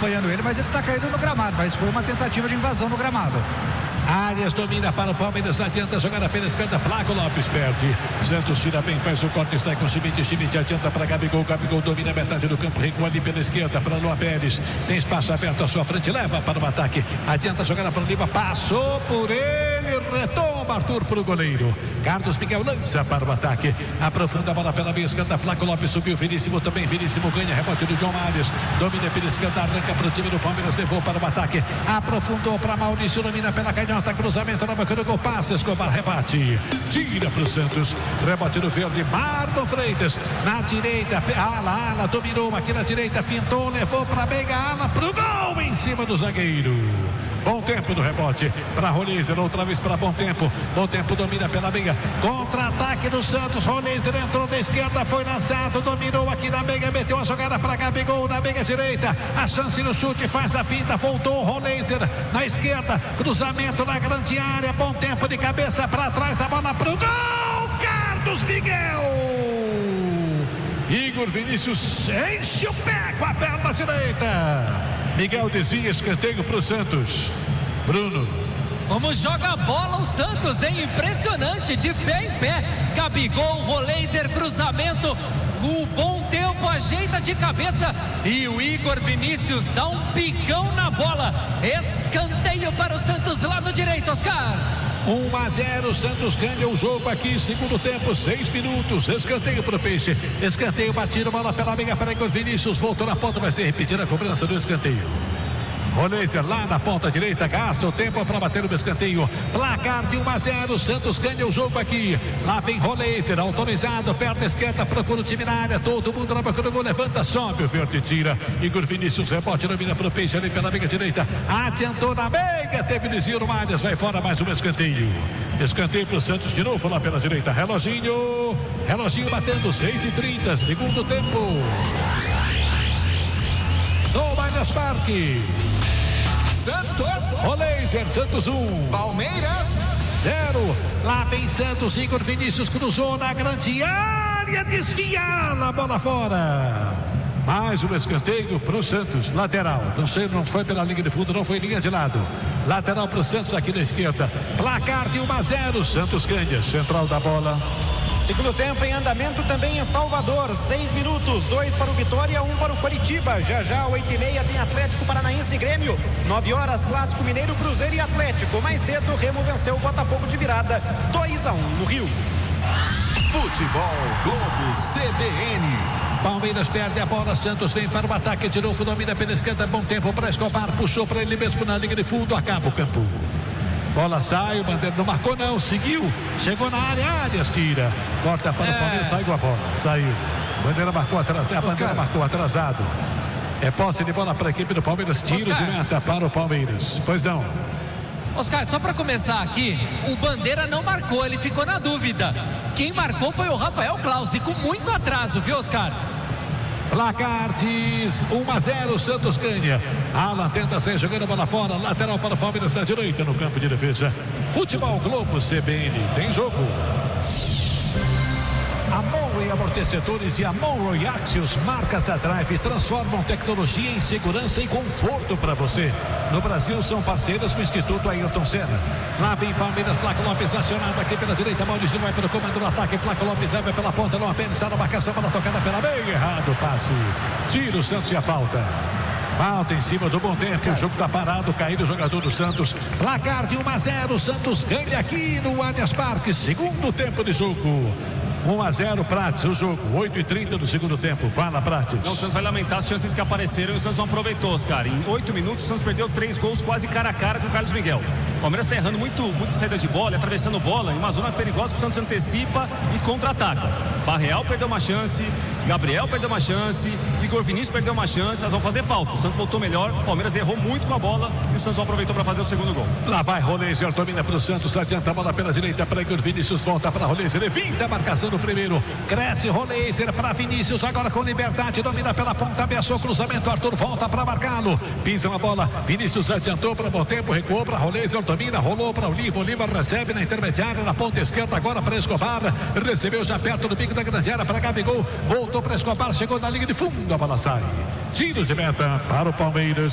acompanhando ele, mas ele está caído no gramado, mas foi uma tentativa de invasão no gramado. Arias domina para o Palmeiras, adianta, jogada pela esquerda, Flaco Lopes perde. Santos tira bem, faz o corte, sai com o Schmidt adianta para Gabigol domina a metade do campo, recua ali pela esquerda para Luan Pérez, tem espaço aberto à sua frente, leva para o ataque, adianta a jogada para o Oliva, passou por ele, retoma Arthur para o goleiro. Carlos Miguel lança para o ataque, aprofunda a bola pela meia esquerda, Flaco Lopes subiu, Veríssimo também, Veríssimo ganha, rebote do João Marius, domina pela esquerda, arranca para o time do Palmeiras, levou para o ataque, aprofundou para Maurício, domina pela canhota, cruzamento na boca do gol, passa, Escobar, rebate, tira para o Santos, rebote do verde, Marlon Freitas, na direita, ala, dominou aqui na direita, fintou, levou para a meia, ala, para o gol, em cima do zagueiro. Bom tempo no rebote para Roleiser, outra vez para Bom Tempo domina pela meia, contra-ataque do Santos, Roleiser entrou na esquerda, foi lançado, dominou aqui na meia, meteu a jogada para Gabigol na meia direita, a chance no chute, faz a finta, voltou Roleiser na esquerda, cruzamento na grande área, Bom Tempo de cabeça para trás, a bola para o gol, Carlos Miguel. Igor Vinícius enche o pé com a perna direita. Miguel desvia, escanteio para o Santos. Bruno. Como joga a bola o Santos, é impressionante, de pé em pé. Gabigol, Roleiser, cruzamento. O Bom Tempo ajeita de cabeça e o Igor Vinícius dá um picão na bola. Escanteio para o Santos, lado direito, Oscar. 1-0, Santos ganha o jogo aqui, segundo tempo, 6 minutos, escanteio para o Peixe, escanteio batido, bola pela meia para Igor Vinícius, voltou na ponta, vai ser repetida a cobrança do escanteio. Roleiser lá na ponta direita, gasta o tempo para bater o escanteio, placar de 1-0, Santos ganha o jogo aqui, lá vem Roleiser, autorizado, perto da esquerda, procura o time na área, todo mundo na boca do gol, levanta, sobe, o verde tira, Igor Vinícius, rebote, domina para o Peixe, ali pela meia direita, adiantou na meia, teve desvio no Marias, vai fora mais um escanteio, escanteio para o Santos de novo lá pela direita, reloginho batendo, 6:30, segundo tempo, no Allianz Parque. Santos, Roleiser, Santos 1, Palmeiras 0, lá vem Santos, Igor Vinícius cruzou na grande área, desviada, a bola fora, mais um escanteio para o Santos, lateral, não sei, não foi pela linha de fundo, não foi linha de lado, lateral para o Santos aqui na esquerda, placar de 1-0, Santos ganha, central da bola. Segundo tempo em andamento também em Salvador, 6 minutos, 2 para o Vitória, 1 para o Coritiba. Já 8:30 tem Atlético Paranaense e Grêmio. 9 horas, Clássico Mineiro, Cruzeiro e Atlético. Mais cedo, o Remo venceu o Botafogo de virada, 2-1 no Rio. Futebol Globo CBN. Palmeiras perde a bola, Santos vem para o ataque de novo, domina pela esquerda, Bom Tempo para Escobar, puxou para ele mesmo na linha de fundo, acaba o campo. Bola sai, o Bandeira não marcou não, seguiu, chegou na área, Arias tira, corta para o Palmeiras, sai com a bola, saiu. Bandeira marcou atrasado, a Bandeira marcou atrasado. É posse de bola para a equipe do Palmeiras, tiro de meta para o Palmeiras. Pois não. Oscar, só para começar aqui, o Bandeira não marcou, ele ficou na dúvida. Quem marcou foi o Rafael Claus, e com muito atraso, viu, Oscar? Placar diz 1-0, Santos ganha. Alan tenta sair jogando a bola fora, lateral para o Palmeiras na direita no campo de defesa. Futebol Globo CBN, tem jogo. A Monroe Amortecedores e a Monroe Axios, marcas da Drive, transformam tecnologia em segurança e conforto para você. No Brasil são parceiros do Instituto Ayrton Senna. Lá vem Palmeiras, Flaco Lopes acionado aqui pela direita, Maurício vai para o comando do ataque, Flaco Lopes leva pela ponta, não apenas está na marcação, bola tocada pela meia, errado o passe. Tira o Santos e a falta. Falta em cima do Bom Tempo, o jogo está parado, caído o jogador do Santos. Placar de 1-0, Santos ganha aqui no Allianz Parque, segundo tempo de jogo. 1-0, Prates, o jogo, 8:30 do segundo tempo. Fala, Prates. Não, o Santos vai lamentar as chances que apareceram e o Santos não aproveitou, Oscar. Em 8 minutos, o Santos perdeu 3 gols quase cara a cara com o Carlos Miguel. O Palmeiras está errando muito saída de bola, atravessando bola, em uma zona perigosa que o Santos antecipa e contra-ataca. Barreal perdeu uma chance, Gabriel perdeu uma chance, Igor Vinícius perdeu uma chance, elas vão fazer falta. O Santos voltou melhor, o Palmeiras errou muito com a bola e o Santos não aproveitou para fazer o segundo gol. Lá vai Roleiser, domina para o Santos, adianta a bola pela direita para Igor Vinícius, volta para Roleiser, evita a marcação do primeiro, cresce Roleiser para Vinícius, agora com liberdade, domina pela ponta, ameaçou cruzamento, Arthur volta para marcá-lo, pisa uma bola, Vinícius adiantou para Bom Tempo, recuou para Roleiser, domina, rolou para Oliva, Oliva recebe na intermediária, na ponta esquerda, agora para Escobar, recebeu já perto do bico da grande área para Gabigol, voltou para Escobar, chegou na linha de fundo, a bola sai. Tiro de meta para o Palmeiras.